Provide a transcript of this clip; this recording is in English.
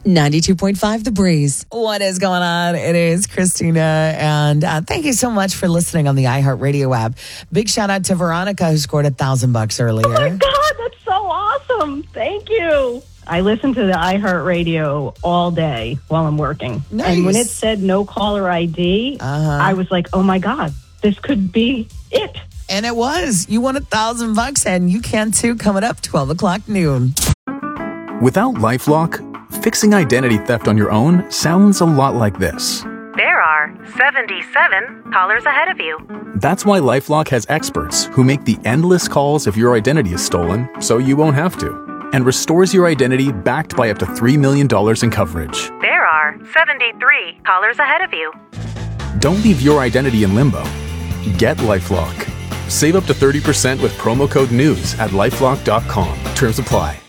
92.5 The Breeze. What is going on? It is Christina, and thank you so much for listening on the iHeartRadio app. Big shout out to Veronica, who scored $1,000 earlier. Oh my God, that's so awesome. Thank you. I listen to the iHeartRadio all day while I'm working. Nice. And when it said no caller ID, I was like, oh my God, this could be it. And it was. You won $1,000, and you can too, coming up 12 o'clock noon. Without LifeLock, fixing identity theft on your own sounds a lot like this. There are 77 callers ahead of you. That's why LifeLock has experts who make the endless calls if your identity is stolen, so you won't have to, and restores your identity backed by up to $3 million in coverage. There are 73 callers ahead of you. Don't leave your identity in limbo. Get LifeLock. Save up to 30% with promo code NEWS at LifeLock.com. Terms apply.